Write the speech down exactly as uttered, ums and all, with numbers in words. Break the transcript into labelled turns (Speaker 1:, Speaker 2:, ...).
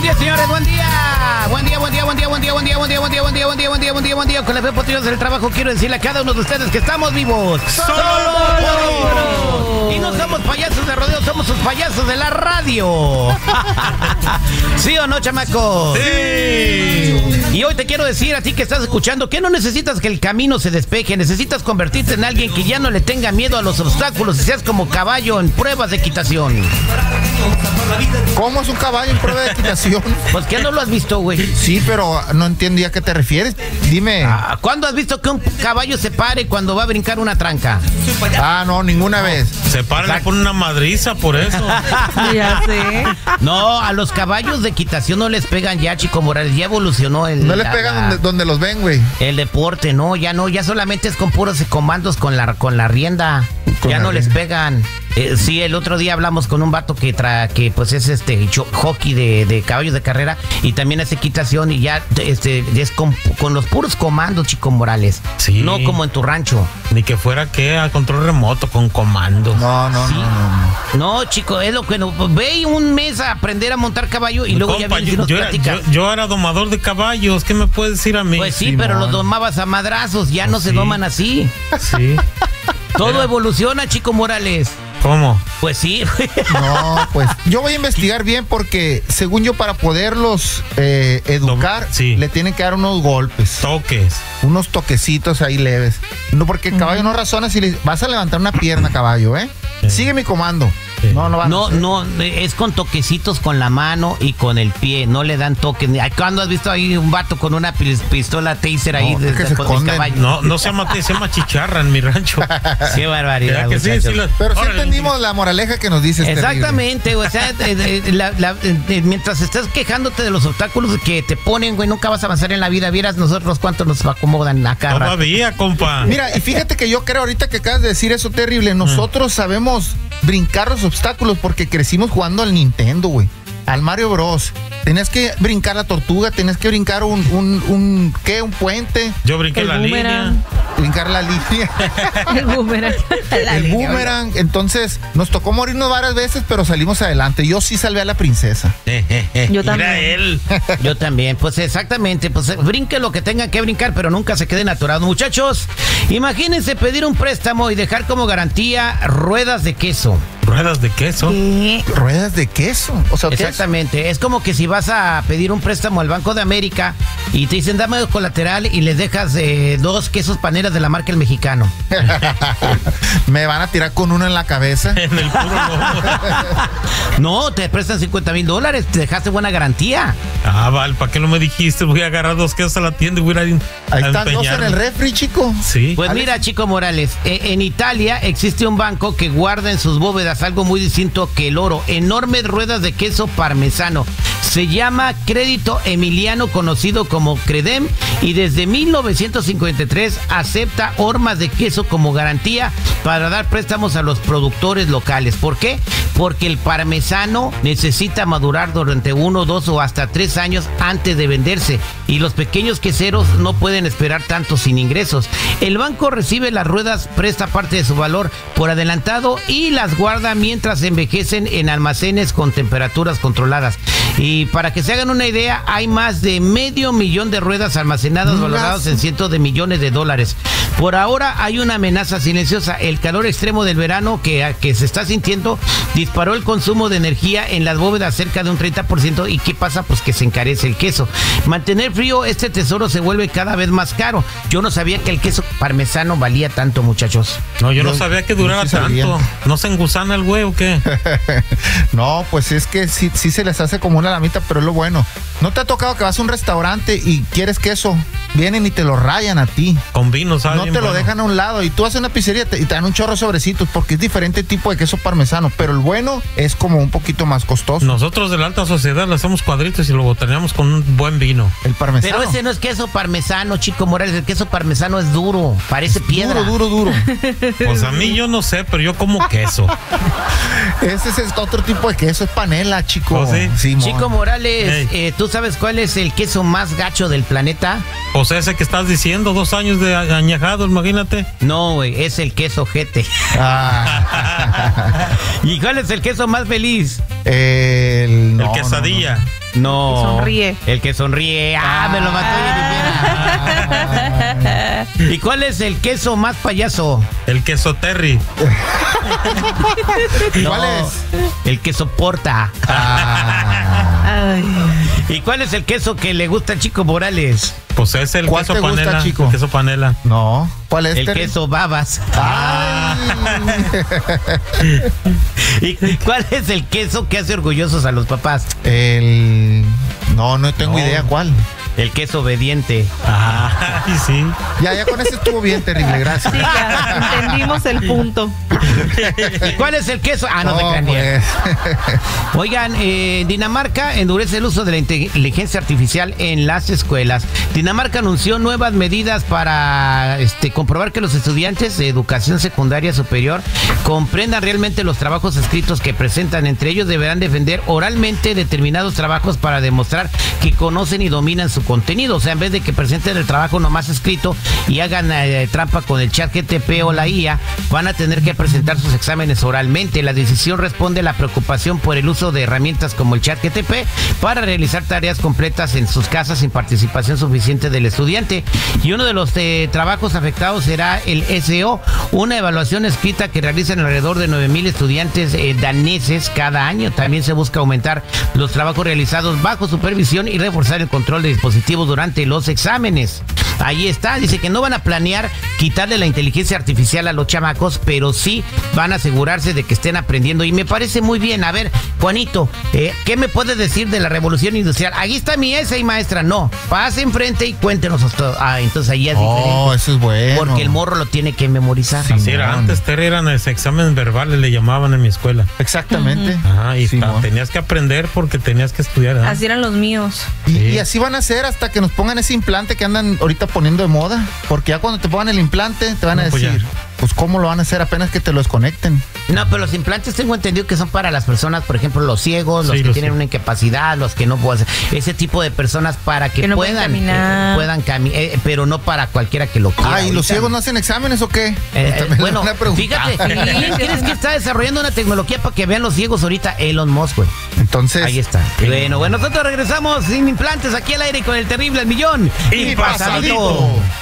Speaker 1: día, señores, buen día. Buen día, buen día, buen día, buen día, buen día, buen día, buen día, buen día, buen día, buen día, buen día, buen día. Con la fe potrillos del trabajo quiero decirle a cada uno de ustedes que estamos vivos. ¡Solo por hoy! Y no somos payasos de rodeo, somos sus payasos de la radio. ¿Sí o no, chamacos?
Speaker 2: ¡Sí!
Speaker 1: Y hoy te quiero decir a ti que estás escuchando que no necesitas que el camino se despeje, necesitas convertirte en alguien que ya no le tenga miedo a los obstáculos y seas como caballo en pruebas de equitación.
Speaker 3: ¿Cómo es un caballo en prueba de equitación?
Speaker 1: Pues que no lo has visto, güey.
Speaker 3: Sí, pero no entiendo a qué te refieres. Dime.
Speaker 1: Ah, ¿cuándo has visto que un caballo se pare cuando va a brincar una tranca?
Speaker 3: Ah, no, ninguna vez.
Speaker 2: Se para y le pone una madriza por eso.
Speaker 4: Ya sé.
Speaker 1: No, a los caballos de equitación no les pegan ya, Chico Morales. Ya evolucionó el...
Speaker 3: No les
Speaker 1: la-
Speaker 3: pegan
Speaker 1: la-
Speaker 3: donde, donde los ven, güey.
Speaker 1: El deporte, no, ya no, ya solamente es con puros comandos con la, con la rienda.
Speaker 3: Con
Speaker 1: Ya
Speaker 3: la
Speaker 1: no les
Speaker 3: rienda.
Speaker 1: pegan. Eh, sí, el otro día hablamos con un vato que tra, que pues es este cho- hockey de, de caballos de carrera y también hace equitación y ya este es con, con los puros comandos, Chico Morales.
Speaker 2: Sí.
Speaker 1: No como en tu rancho.
Speaker 2: Ni que fuera que a control remoto con comandos.
Speaker 3: No, no,
Speaker 1: Sí.
Speaker 3: no, no, no.
Speaker 1: No, chico, es lo que no. Ve un mes a aprender a montar caballo y luego
Speaker 2: Compa,
Speaker 1: ya vienes y
Speaker 2: yo,
Speaker 1: nos
Speaker 2: yo era,
Speaker 1: platicas.
Speaker 2: yo- yo era domador de caballos. ¿Qué me puedes decir a mí?
Speaker 1: Pues sí,
Speaker 3: Simón.
Speaker 1: pero los domabas a madrazos, ya no se
Speaker 2: Sí.
Speaker 1: doman así.
Speaker 2: Sí.
Speaker 1: Todo
Speaker 2: Era-
Speaker 1: evoluciona, Chico Morales.
Speaker 2: ¿Cómo?
Speaker 1: Pues sí.
Speaker 3: No, pues yo voy a investigar bien porque según yo para poderlos eh, educar
Speaker 2: Sí.
Speaker 3: le tienen que dar unos golpes,
Speaker 2: Toques.
Speaker 3: unos toquecitos ahí leves. No, porque el caballo no razona si le vas a levantar una pierna, caballo, ¿eh?
Speaker 2: Sí.
Speaker 3: Sigue mi comando.
Speaker 2: Sí.
Speaker 3: No, no va.
Speaker 1: No, no, es con toquecitos con la mano y con el pie, no le dan toques. Ay, ¿cuándo has visto ahí un vato con una pis- pistola taser ahí
Speaker 3: No,
Speaker 1: de-
Speaker 3: es que
Speaker 1: de-
Speaker 3: se
Speaker 1: con el
Speaker 3: esconden.
Speaker 1: caballo?
Speaker 2: No, no se llama, se llama chicharra en mi rancho.
Speaker 1: Qué barbaridad,
Speaker 2: ¿Verdad que sí?
Speaker 1: muchachos.
Speaker 2: Sí, la-
Speaker 3: Pero sí
Speaker 2: Órale.
Speaker 3: entendimos la moraleja que nos dices.
Speaker 1: Exactamente, o sea, eh, eh, la- la- eh, mientras estés quejándote de los obstáculos que te ponen, güey, nunca vas a avanzar en la vida. Vieras nosotros cuánto nos acomodan acá. rato.
Speaker 2: Todavía, compa.
Speaker 3: Mira, y fíjate que yo creo ahorita que acabas de decir eso terrible, nosotros sabemos brincar los obstáculos porque crecimos jugando al Nintendo, güey. Al Mario Bros. Tenías que brincar la tortuga, tenías que brincar un, un, un ¿qué? Un puente,
Speaker 2: Yo brinqué
Speaker 4: El
Speaker 2: la
Speaker 4: boomerang.
Speaker 2: línea.
Speaker 3: brincar la línea,
Speaker 4: El boomerang. La
Speaker 3: el
Speaker 4: línea,
Speaker 3: boomerang. Entonces, nos tocó morirnos varias veces, pero salimos adelante. Yo sí salvé a la princesa.
Speaker 4: Yo
Speaker 2: Mira
Speaker 4: también.
Speaker 2: él.
Speaker 1: Yo también, pues exactamente, pues eh, brinque lo que tengan que brincar, pero nunca se queden atorados. Muchachos, imagínense pedir un préstamo y dejar como garantía ruedas de queso.
Speaker 2: Ruedas de queso.
Speaker 4: ¿Qué?
Speaker 3: Ruedas de queso. O sea, ¿qué es?
Speaker 1: Exactamente, es como que si vas a pedir un préstamo al Banco de América y te dicen dame colateral y les dejas eh, dos quesos paneras de la marca El Mexicano.
Speaker 3: Me van a tirar con uno en la cabeza.
Speaker 2: En el puro lomo.
Speaker 1: No, te prestan cincuenta mil dólares, te dejaste buena garantía.
Speaker 2: Ah, vale, ¿para qué no me dijiste? Voy a agarrar dos quesos a la tienda y voy a ir a,
Speaker 3: Ahí
Speaker 2: a
Speaker 3: están dos en
Speaker 2: empeñarme.
Speaker 3: el refri, chico.
Speaker 2: Sí.
Speaker 1: Pues
Speaker 3: Alex.
Speaker 1: mira, Chico Morales, eh, en Italia existe un banco que guarda en sus bóvedas algo muy distinto que el oro, enormes ruedas de queso parmesano. Se llama Crédito Emiliano, conocido como Credem, y desde mil novecientos cincuenta y tres acepta hormas de queso como garantía para dar préstamos a los productores locales. ¿Por qué? Porque el parmesano necesita madurar durante uno, dos o hasta tres años antes de venderse y los pequeños queseros no pueden esperar tanto sin ingresos. El banco recibe las ruedas, presta parte de su valor por adelantado y las guarda mientras envejecen en almacenes con temperaturas controladas. Y para que se hagan una idea, hay más de medio millón de ruedas almacenadas, valoradas en cientos de millones de dólares. Por ahora hay una amenaza silenciosa. El calor extremo del verano que, que se está sintiendo disparó el consumo de energía en las bóvedas cerca de un treinta por ciento. ¿Y qué pasa? Pues que se encarece el queso. Mantener frío este tesoro se vuelve cada vez más caro. Yo no sabía que el queso parmesano valía tanto, muchachos.
Speaker 2: No, yo no
Speaker 3: Yo-
Speaker 2: sabía que
Speaker 3: yo
Speaker 2: durara
Speaker 3: sí sabía.
Speaker 2: tanto. ¿No se engusana el güey o qué?
Speaker 3: No, pues es que sí, sí se les hace como una lamita, pero es lo bueno. ¿No te ha tocado que vas a un restaurante y quieres queso? Vienen y te lo rayan a ti.
Speaker 2: Con vino, ¿sabes?
Speaker 3: No te lo dejan a un lado. Y tú vas a una pizzería te- y te dan un chorro de sobrecitos porque es diferente tipo de queso parmesano. Pero el bueno es como un poquito más costoso.
Speaker 2: Nosotros de la alta sociedad le hacemos cuadritos y lo botaneamos con un buen vino.
Speaker 3: El parmesano.
Speaker 1: Pero ese no es queso parmesano, Chico Morales. El queso parmesano es duro, parece piedra.
Speaker 3: Duro, duro, duro.
Speaker 2: Pues a mí yo no sé, pero yo como queso.
Speaker 3: Ese es este otro tipo de queso, es panela, chico.
Speaker 2: ¿Oh, sí?
Speaker 3: Simón.
Speaker 1: Chico Morales,
Speaker 2: Ey.
Speaker 1: eh, ¿tú sabes cuál es el queso más gacho del planeta?
Speaker 2: Pues ese que estás diciendo, dos años de a- añejado, imagínate.
Speaker 1: No, güey, es el queso jete.
Speaker 3: Ah.
Speaker 1: ¿Y cuál es el queso más feliz?
Speaker 3: El, no,
Speaker 2: El quesadilla.
Speaker 3: no,
Speaker 1: No.
Speaker 4: Que sonríe.
Speaker 1: El que sonríe. Ah, me lo mató Jennifer. ¿Y cuál es el queso más payaso?
Speaker 2: El queso Terry.
Speaker 3: ¿Cuál
Speaker 1: No,
Speaker 3: es?
Speaker 1: El que soporta.
Speaker 4: Ay.
Speaker 1: ¿Y cuál es el queso que le gusta a Chico Morales?
Speaker 2: Pues es el
Speaker 3: ¿Cuál
Speaker 2: queso
Speaker 3: te gusta,
Speaker 2: panela.
Speaker 3: chico?
Speaker 2: El queso panela.
Speaker 3: No. ¿Cuál es,
Speaker 1: El
Speaker 3: Terry?
Speaker 1: queso babas.
Speaker 3: Ay.
Speaker 1: ¿Y cuál es el queso que hace orgullosos a los papás?
Speaker 3: El... No, no tengo
Speaker 2: No.
Speaker 3: idea cuál.
Speaker 1: El queso obediente.
Speaker 2: Ah, sí.
Speaker 3: Ya, ya con eso estuvo bien terrible, gracias.
Speaker 4: Sí, ya entendimos el punto.
Speaker 1: ¿Y cuál es el queso? Ah, no, te crean bien.
Speaker 3: pues.
Speaker 1: Oigan, eh, en Dinamarca endurece el uso de la inteligencia artificial en las escuelas. Dinamarca anunció nuevas medidas para este, comprobar que los estudiantes de educación secundaria superior comprendan realmente los trabajos escritos que presentan. Entre ellos deberán defender oralmente determinados trabajos para demostrar que conocen y dominan su contenido. O sea, en vez de que presenten el trabajo nomás escrito y hagan eh, trampa con el chat G T P o la I A, van a tener que presentar sus exámenes oralmente. La decisión responde a la preocupación por el uso de herramientas como el chat G T P para realizar tareas completas en sus casas sin participación suficiente del estudiante. Y uno de los eh, trabajos afectados será el S O, una evaluación escrita que realizan alrededor de nueve mil estudiantes eh, daneses cada año. También se busca aumentar los trabajos realizados bajo supervisión y reforzar el control de dispositivos durante los exámenes. Ahí está, dice que no van a planear quitarle la inteligencia artificial a los chamacos, pero sí van a asegurarse de que estén aprendiendo. Y me parece muy bien. A ver, Juanito, eh, ¿qué me puedes decir de la revolución industrial? Aquí está mi esa y maestra. No, pase enfrente y cuéntenos todo. Ah, entonces ahí es
Speaker 3: Oh,
Speaker 1: diferente.
Speaker 3: eso es bueno.
Speaker 1: Porque el morro lo tiene que memorizar.
Speaker 2: Así era
Speaker 3: Simón.
Speaker 2: antes, Terry, eran ese exámenes verbales, le llamaban en mi escuela.
Speaker 3: Exactamente.
Speaker 2: Ajá, y
Speaker 3: Simón.
Speaker 2: ta- tenías que aprender porque tenías que estudiar. ¿eh?
Speaker 4: Así eran los míos.
Speaker 3: Y,
Speaker 2: Sí.
Speaker 3: y así van a ser hasta que nos pongan ese implante que andan ahorita poniendo de moda. Porque ya cuando te pongan el implante, te van a
Speaker 2: No, pues
Speaker 3: decir,
Speaker 2: ya.
Speaker 3: pues cómo lo van a hacer apenas que te lo desconecten.
Speaker 1: No, pero los implantes tengo entendido que son para las personas, por ejemplo, los ciegos, los
Speaker 2: Sí,
Speaker 1: que
Speaker 2: los
Speaker 1: tienen
Speaker 2: ciegos.
Speaker 1: una incapacidad, los que no pueden hacer. Ese tipo de personas para que,
Speaker 4: Que no pueden
Speaker 1: puedan
Speaker 4: caminar.
Speaker 1: eh, puedan caminar, pero no para cualquiera que lo quiera.
Speaker 3: Ah, ¿y los
Speaker 1: ahorita.
Speaker 3: ciegos no hacen exámenes o qué?
Speaker 1: Eh,
Speaker 3: Pues
Speaker 1: eh,
Speaker 3: también le
Speaker 1: bueno,
Speaker 3: van a preguntar.
Speaker 1: fíjate, ¿quién crees que está desarrollando una tecnología para que vean los ciegos ahorita? Elon Musk, güey.
Speaker 3: Entonces,
Speaker 1: Ahí está. Bueno, bueno, nosotros regresamos sin implantes aquí al aire con el terrible al millón
Speaker 3: Y pasadito.